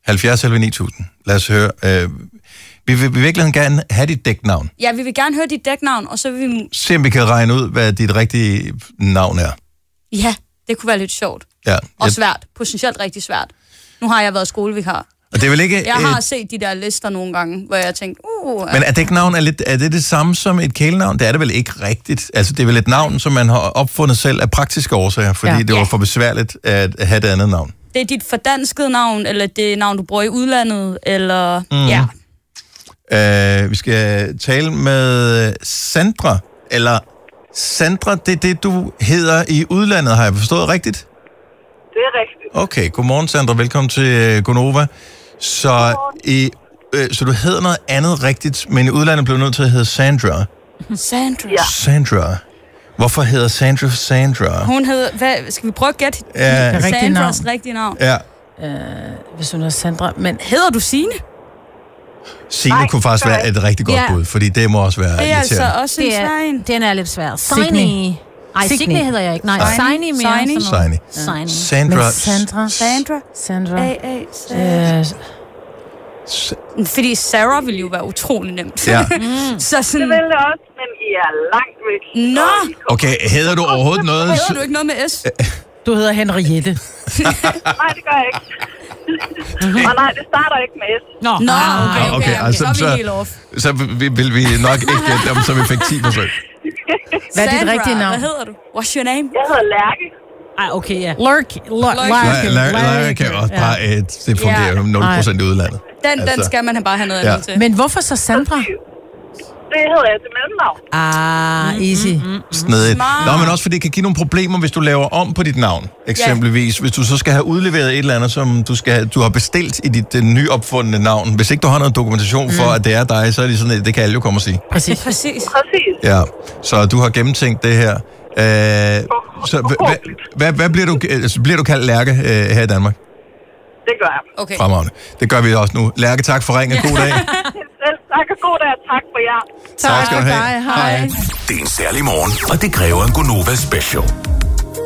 70 eller 9000. Lad os høre. Vi vil virkelig gerne have dit dæknavn. Ja, vi vil gerne høre dit dæknavn, og så vil vi... Se, om vi kan regne ud, hvad dit rigtige navn er. Ja, det kunne være lidt sjovt. Ja. Og svært. Potentielt rigtig svært. Nu har jeg været skolevikar. Og det er vel ikke... Jeg har set de der lister nogle gange, hvor jeg tænkte, Men er dæknavn er det samme som et kælenavn? Det er det vel ikke rigtigt? Altså, det er vel et navn, som man har opfundet selv af praktiske årsager, fordi det var for besværligt at have det andet navn. Det er dit fordanskede navn, eller det navn, du bruger i udlandet, eller... Ja. Vi skal tale med Sandra, eller Sandra, det er det, du hedder i udlandet, har jeg forstået rigtigt? Det er rigtigt. Okay, godmorgen Sandra, velkommen til Gonova. Så du hedder noget andet rigtigt, men i udlandet blev du nødt til at hedde Sandra. Sandra. Ja. Sandra. Hvorfor hedder Sandra? Hun hedder... Skal vi prøve at gætte Sandras rigtige navn? Ja. Hvis hun hedder Sandra, men... Hedder du Signe? Signe kunne faktisk være et rigtig godt bud, fordi det må også være irriterende. Det er altså også en svær en. Den er lidt svær. Signe. Ej, Signe hedder jeg ikke. Nej, Signe mere. Signe. Sandra. Fordi Sarah ville jo være utrolig nemt. Ja. Så sådan... Det vil det også, men I er langt væk. Nå! Okay, hedder du overhovedet noget? Hedder du ikke noget med S? Du hedder Henriette. Nej, det gør jeg ikke. Og nej, det starter ikke med S. Nå, okay. Altså, så er vi helt off. Så vil vi nok ikke gætte dem, så vi fik 10 forsøg. Hvad er dit rigtige navn? Hvad hedder du? What's your name? Jeg hedder Lærke. Ej, okay, ja. Lærke kan også bare... Det fungerer jo 0% i udlandet. Den skal man bare have noget andet til. Men hvorfor så Sandra? Det hedder jeg til mellemnavn. Easy. Snedigt. Nå, men også fordi det kan give nogle problemer, hvis du laver om på dit navn. Eksempelvis, hvis du så skal have udleveret et eller andet, som du har bestilt i dit nyopfundne navn. Hvis ikke du har noget dokumentation for, at det er dig, så er det sådan, det kan alle jo komme og sige. Præcis. Ja, så du har gennemtænkt det her. Så hvad bliver du kaldt Lærke her i Danmark? Det gør jeg. Okay. Fremragende. Det gør vi også nu. Lærke, tak for ringen. God dag. Selv tak og god dag, og tak for jer. Tak skal du have. Hej. Det er en særlig morgen, og det kræver en Gonova special.